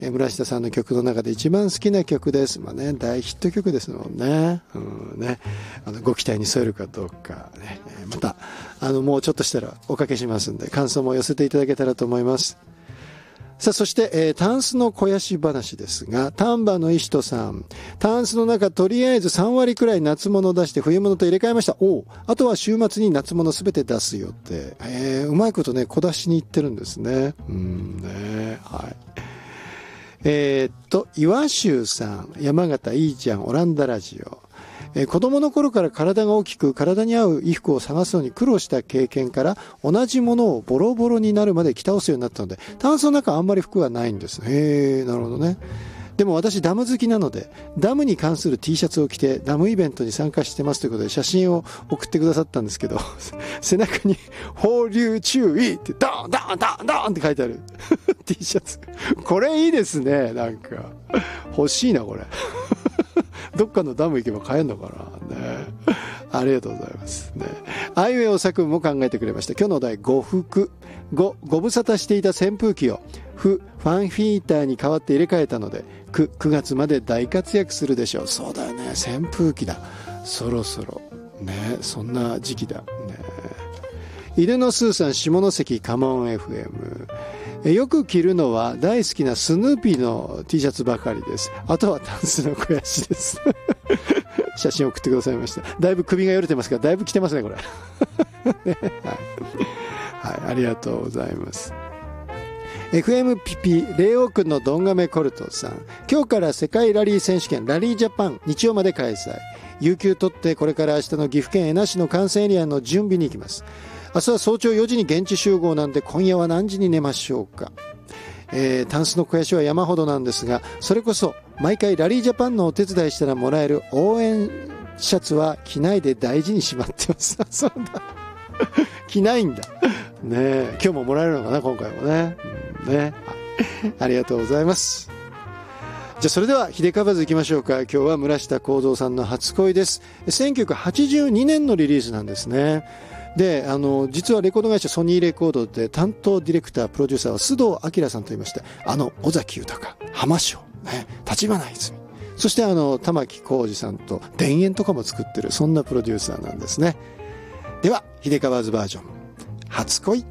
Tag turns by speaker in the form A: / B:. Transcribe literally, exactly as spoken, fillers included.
A: えー、村下さんの曲の中で一番好きな曲です。まあね、大ヒット曲ですもんね。うんね。あの、ご期待に添えるかどうかね。えー、また、あの、もうちょっとしたらおかけしますんで、感想も寄せていただけたらと思います。さあ、そして、えー、タンスの肥やし話ですが、丹波の石戸さん。タンスの中、とりあえずさんわりくらい夏物出して冬物と入れ替えました。おう。あとは週末に夏物すべて出す予定。えー、うまいことね、小出しにいってるんですね。うんね。はい。えー、っと、岩州さん。山形いいじゃん、オランダラジオ。えー、子供の頃から体が大きく体に合う衣服を探すのに苦労した経験から同じものをボロボロになるまで着倒すようになったので、タンスの中あんまり服はないんです。へえ、なるほどね。でも私ダム好きなので、ダムに関する T シャツを着てダムイベントに参加してますということで写真を送ってくださったんですけど、背中に放流注意ってドーンドーンドーンドーンって書いてあるT シャツ。これいいですね。なんか欲しいなこれ。どっかのダム行けば買えんのかなね。ありがとうございますね。あいうえお作文も考えてくれました。今日のお題、呉服。ご、ご無沙汰していた扇風機を、ふ、ファンヒーターに代わって入れ替えたので、く、くがつまで大活躍するでしょう。そうだよね。扇風機だ。そろそろ。ね。そんな時期だ。ね。犬のスーさん、下関カモン エフエム。よく着るのは大好きなスヌーピーの T シャツばかりです。あとはタンスの肥やしです。写真送ってくださいました。だいぶ首がよれてますから、だいぶ着てますね、これ。ね、はい、はい、ありがとうございます。エフエムピーピー レイオー君のドンガメコルトさん。今日から世界ラリー選手権ラリージャパン日曜まで開催。有給取ってこれから明日の岐阜県恵那市の観戦エリアの準備に行きます。明日は早朝よじに現地集合なんで今夜は何時に寝ましょうか。えー、タンスの肥やしは山ほどなんですが、それこそ毎回ラリージャパンのお手伝いしたらもらえる応援シャツは着ないで大事にしまってます。そうだ。着ないんだ。ねえ、今日ももらえるのかな、今回もね。うん、ね。ありがとうございます。じゃあそれでは秀かばず行きましょうか。今日は村下幸三さんの初恋です。せんきゅうひゃくはちじゅうにねんのリリースなんですね。で、あの、実はレコード会社ソニーレコードで担当ディレクター、プロデューサーは須藤明さんと言いまして、あの、尾崎豊、浜翔、ね、立花泉、そしてあの、玉置浩二さんと田園とかも作ってる、そんなプロデューサーなんですね。では、秀かばずバージョン、初恋。